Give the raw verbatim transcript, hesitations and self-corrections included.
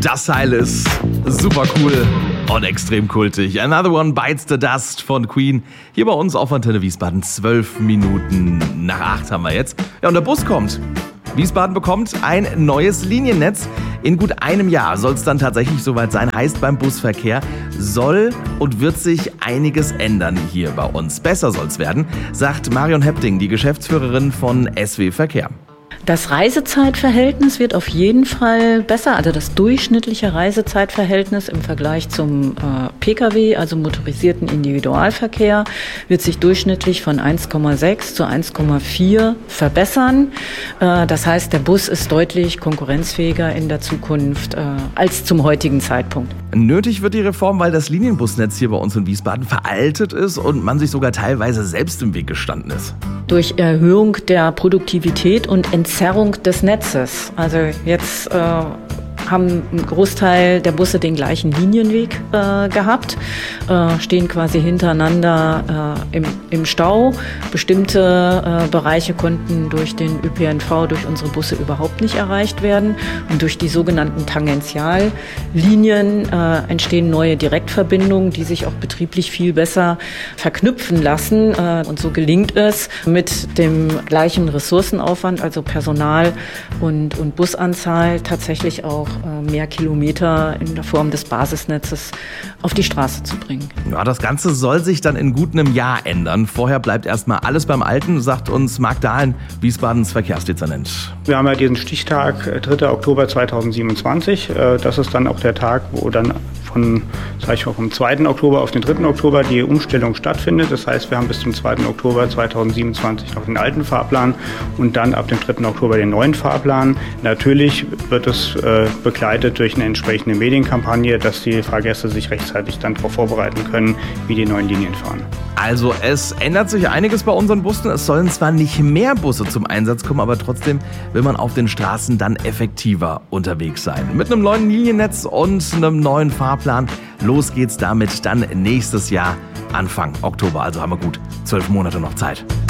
Das Teil ist super cool und extrem kultig. Another One Bites the Dust von Queen. Hier bei uns auf Antenne Wiesbaden. Zwölf Minuten nach acht haben wir jetzt. Ja, und der Bus kommt. Wiesbaden bekommt ein neues Liniennetz. In gut einem Jahr soll es dann tatsächlich soweit sein. Heißt, beim Busverkehr soll und wird sich einiges ändern hier bei uns. Besser soll es werden, sagt Marion Hepting, die Geschäftsführerin von S W Verkehr. Das Reisezeitverhältnis wird auf jeden Fall besser, also das durchschnittliche Reisezeitverhältnis im Vergleich zum äh, Pkw, also motorisierten Individualverkehr, wird sich durchschnittlich von eins Komma sechs zu eins Komma vier verbessern. Äh, das heißt, der Bus ist deutlich konkurrenzfähiger in der Zukunft äh, als zum heutigen Zeitpunkt. Nötig wird die Reform, weil das Linienbusnetz hier bei uns in Wiesbaden veraltet ist und man sich sogar teilweise selbst im Weg gestanden ist. Durch Erhöhung der Produktivität und Entzerrung des Netzes. Also jetzt äh, haben ein Großteil der Busse den gleichen Linienweg äh, gehabt, äh, stehen quasi hintereinander äh, im, im Stau. Bestimmte äh, Bereiche konnten durch den Ö P N V, durch unsere Busse überhaupt nicht erreicht werden. Und durch die sogenannten Tangentiallinien äh, entstehen neue Direktverbindungen, die sich auch betrieblich viel besser verknüpfen lassen. Äh, und so gelingt es mit dem gleichen Ressourcenaufwand, also Personal und, und Busanzahl, tatsächlich auch mehr Kilometer in der Form des Basisnetzes auf die Straße zu bringen. Ja, das Ganze soll sich dann in gut einem Jahr ändern. Vorher bleibt erstmal alles beim Alten, sagt uns Marc Dahlen, Wiesbadens Verkehrsdezernent. Wir haben ja diesen Stichtag dritter Oktober zweitausendsiebenundzwanzig. Das ist dann auch der Tag, wo dann von, sag ich mal, vom zweiten Oktober auf den dritten Oktober die Umstellung stattfindet. Das heißt, wir haben bis zum zweiten Oktober zweitausendsiebenundzwanzig noch den alten Fahrplan und dann ab dem dritten Oktober den neuen Fahrplan. Natürlich wird es äh, begleitet durch eine entsprechende Medienkampagne, dass die Fahrgäste sich rechtzeitig dann darauf vorbereiten können, wie die neuen Linien fahren. Also es ändert sich einiges bei unseren Bussen. Es sollen zwar nicht mehr Busse zum Einsatz kommen, aber trotzdem will man auf den Straßen dann effektiver unterwegs sein. Mit einem neuen Liniennetz und einem neuen Fahrplan. Los geht's damit dann nächstes Jahr, Anfang Oktober. Also haben wir gut zwölf Monate noch Zeit.